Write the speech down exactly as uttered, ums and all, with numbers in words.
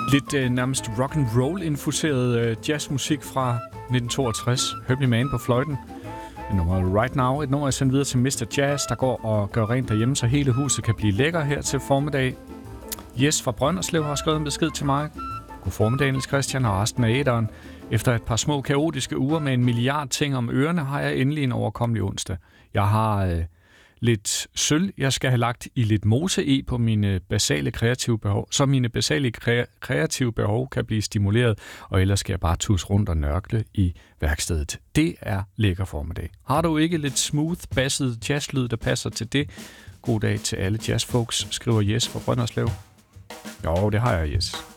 Lidt øh, nærmest rock and roll infuseret øh, jazzmusik fra nitten toogtres. Høbelig Man på fløjten. Nummer Right Now. Et nummer er sendt videre til mister Jazz, der går og gør rent derhjemme, så hele huset kan blive lækker her til formiddag. Jes fra Brønderslev har skrevet en besked til mig. God formiddag, Niels Christian og resten af æderen. Efter et par små kaotiske uger med en milliard ting om ørerne, har jeg endelig en overkommelig onsdag. Jeg har øh, lidt sølv, jeg skal have lagt i lidt mose i på mine basale kreative behov, så mine basale kre- kreative behov kan blive stimuleret, og ellers skal jeg bare tusse rundt og nørkle i værkstedet. Det er lækker formiddag. Har du ikke lidt smooth, basset jazzlyd, der passer til det? God dag til alle jazzfolks, skriver Jes fra Brønderslev. Jo, det har jeg, Jes.